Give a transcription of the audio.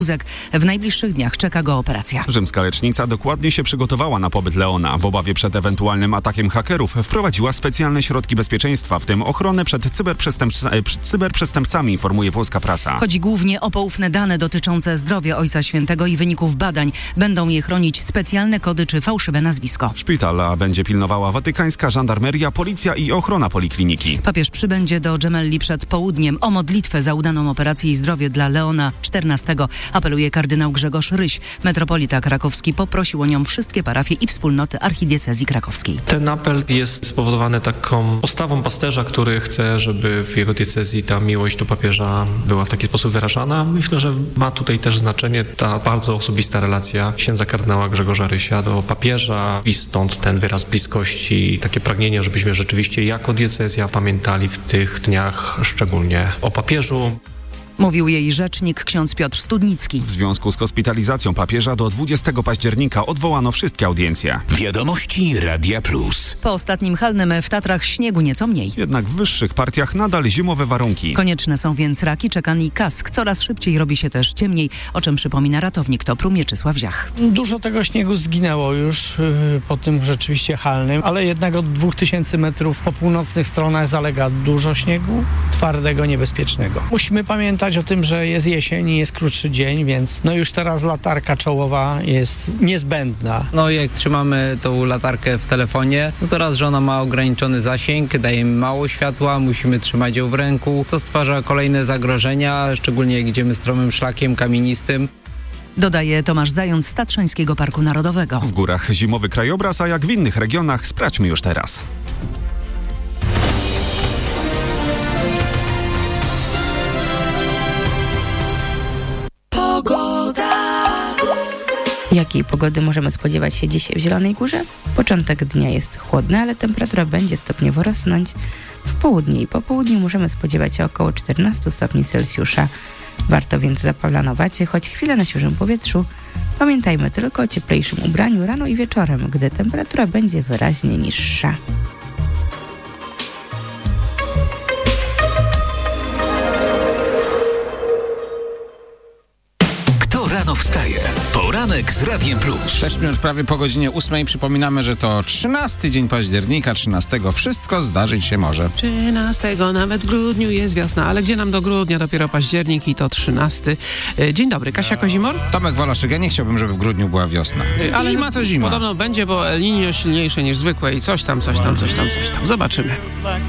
W najbliższych dniach czeka go operacja. Rzymska lecznica dokładnie się przygotowała na pobyt Leona. W obawie przed ewentualnym atakiem hakerów wprowadziła specjalne środki bezpieczeństwa, w tym ochronę przed cyberprzestępcami, informuje włoska prasa. Chodzi głównie o poufne dane dotyczące zdrowia Ojca Świętego i wyników badań. Będą je chronić specjalne kody czy fałszywe nazwisko. Szpitala będzie pilnowała watykańska żandarmeria, policja i ochrona polikliniki. Papież przybędzie do Gemelli przed południem. O modlitwę za udaną operację i zdrowie dla Leona XIV apeluje kardynał Grzegorz Ryś. Metropolita krakowski poprosił o nią wszystkie parafie i wspólnoty archidiecezji krakowskiej. Ten apel jest spowodowany taką postawą pasterza, który chce, żeby w jego diecezji ta miłość do papieża była w taki sposób wyrażana. Myślę, że ma tutaj też znaczenie ta bardzo osobista relacja księdza kardynała Grzegorza Rysia do papieża i stąd ten wyraz bliskości i takie pragnienie, żebyśmy rzeczywiście jako diecezja pamiętali w tych dniach szczególnie o papieżu. Mówił jej rzecznik ksiądz Piotr Studnicki. W związku z hospitalizacją papieża do 20 października odwołano wszystkie audiencje. Wiadomości Radia Plus. Po ostatnim halnym w Tatrach śniegu nieco mniej. Jednak w wyższych partiach nadal zimowe warunki. Konieczne są więc raki, czekan i kask. Coraz szybciej robi się też ciemniej, o czym przypomina ratownik TOPR-u Mieczysław Ziach. Dużo tego śniegu zginęło już po tym rzeczywiście halnym, ale jednak od 2000 metrów po północnych stronach zalega dużo śniegu, twardego, niebezpiecznego. Musimy pamiętać o tym, że jest jesień i jest krótszy dzień, więc już teraz latarka czołowa jest niezbędna. Jak trzymamy tą latarkę w telefonie, to raz, że ona ma ograniczony zasięg, daje mało światła, musimy trzymać ją w ręku, co stwarza kolejne zagrożenia, szczególnie jak idziemy stromym szlakiem kamienistym. Dodaje Tomasz Zając z Tatrzańskiego Parku Narodowego. W górach zimowy krajobraz, a jak w innych regionach, sprawdźmy już teraz. Jakiej pogody możemy spodziewać się dzisiaj w Zielonej Górze? Początek dnia jest chłodny, ale temperatura będzie stopniowo rosnąć. W południe i po południu możemy spodziewać się około 14 stopni Celsjusza. Warto więc zaplanować choć chwilę na świeżym powietrzu. Pamiętajmy tylko o cieplejszym ubraniu rano i wieczorem, gdy temperatura będzie wyraźnie niższa. Rano wstaje. Poranek z Radiem Plus. 6 minut prawie po godzinie 8. Przypominamy, że to 13 dzień października, 13. Wszystko zdarzyć się może. 13, nawet w grudniu jest wiosna, ale gdzie nam do grudnia? Dopiero październik i to 13. Dzień dobry, Kasia Kozimor. Tomek Wolaszyk, ja nie chciałbym, żeby w grudniu była wiosna. Ale zima to zima. Podobno będzie, bo El Niño silniejsze niż zwykłe i coś tam. Zobaczymy.